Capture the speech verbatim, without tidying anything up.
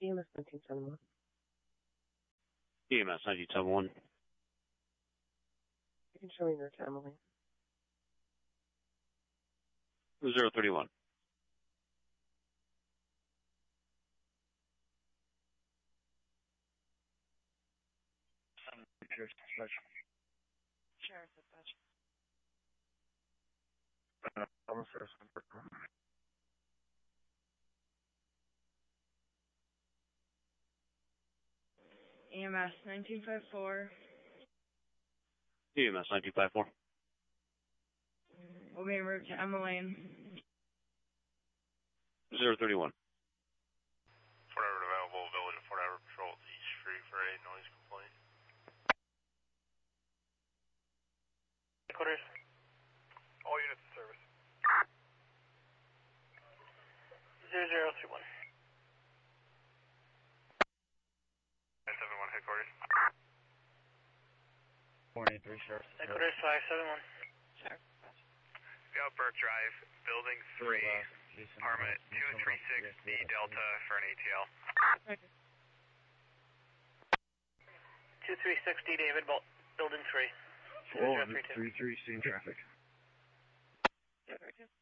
E M S nineteen seventy-one. E M S nineteen seventy-one. You can show me your to Emily. zero thirty-one. Sheriff's dispatch. Sheriff's dispatch. Uh, I'm a sheriff's dispatch. E M S nineteen fifty-four. E M S nineteen fifty-four. We'll be en route to Emmeline. zero thirty-one. Fort Edward available, Village of Fort Edward Patrol East Street for a noise complaint. Headquarters. All units in service. Zero zero three one. nine seven one headquarters. four eighty-three, Sheriff. Headquarters five seven one. Sheriff. Scout Burke Drive, Building three, Apartment two three six D Delta for an A T L. two three six D David, Building three. four one three three, same traffic. zero three two.